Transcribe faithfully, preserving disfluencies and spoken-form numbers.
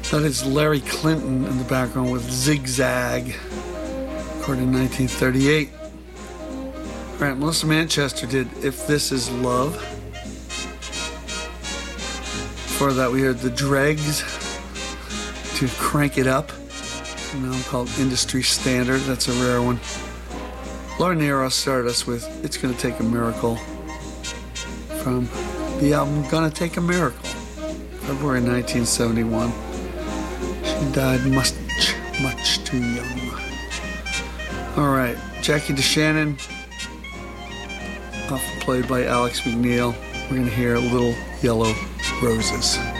That is Larry Clinton in the background with Zigzag, recorded in nineteen thirty-eight. All right, Melissa Manchester did If This Is Love. Before that, we heard the Dregs to Crank It Up, now called Industry Standard. That's a rare one. Laura Nyro started us with It's Gonna Take a Miracle from the album Gonna Take a Miracle, February nineteen seventy-one. She died much, much too young. All right, Jackie DeShannon, often played by Alex McNeil. We're gonna hear Little Yellow Roses.